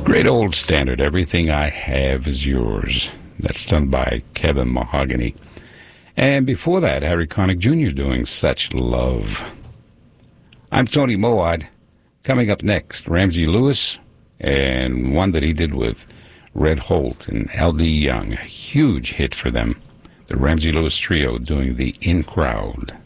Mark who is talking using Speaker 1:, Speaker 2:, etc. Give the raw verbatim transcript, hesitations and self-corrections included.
Speaker 1: Great old standard, Everything I Have Is Yours. That's done by Kevin Mahogany. And before that, Harry Connick Junior doing Such Love. I'm Tony Moad. Coming up next, Ramsey Lewis, and one that he did with Red Holt and L D Young. A huge hit for them. The Ramsey Lewis Trio doing the In Crowd.